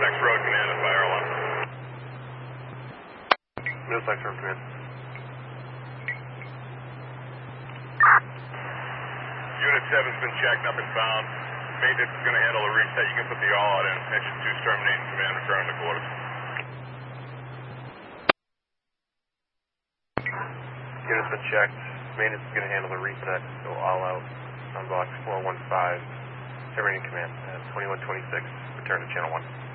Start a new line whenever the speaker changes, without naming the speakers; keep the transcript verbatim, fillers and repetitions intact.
Middlesex Road Command and fire alarm.
Middlesex Road Command.
Unit seven's been checked, nothing found. Maintenance is going to handle the reset. You can put the all out in. Engine two's terminating command, return to quarters.
Unit's been checked. Maintenance is going to handle the reset. Go all out on box four one five. Terminating command. Uh, twenty-one twenty-six. Return to channel one.